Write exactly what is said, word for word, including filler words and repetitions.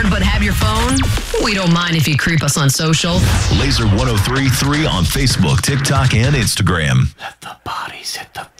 bored but have your phone? We don't mind if you creep us on social. Laser one oh three point three on Facebook, TikTok, and Instagram. Let the bodies hit the